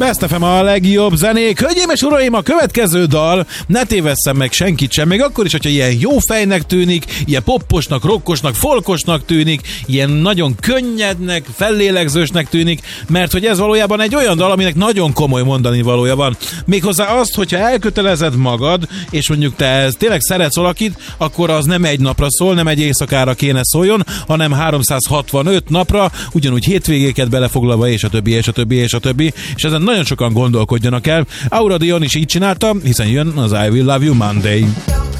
Best FM a legjobb zenék. Hölgyeim és uraim, a következő dal, ne tévesszem meg senkit sem, még akkor is, hogyha ilyen jó fejnek tűnik, ilyen popposnak, rokkosnak, folkosnak tűnik, ilyen nagyon könnyednek, fellélegzősnek tűnik, mert hogy ez valójában egy olyan dal, aminek nagyon komoly mondani valója van. Méghozzá azt, hogyha elkötelezed magad, és mondjuk te tényleg szeretsz valakit, akkor az nem egy napra szól, nem egy éjszakára kéne szóljon, hanem 365 napra, ugyanúgy hétvégéket belefoglalva, és a többi, és a többi, és a többi, és ezen nagyon sokan gondolkodjanak el. Aura Dion is így csinálta, hiszen jön az I Will Love You Monday.